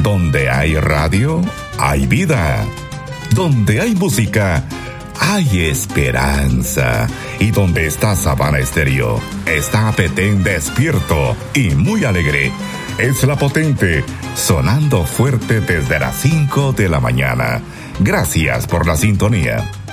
Donde hay radio, hay vida. Donde hay música, hay esperanza. Y donde está Sabana Estéreo, está Petén despierto y muy alegre. Es La Potente, sonando fuerte desde las 5 de la mañana. Gracias por la sintonía.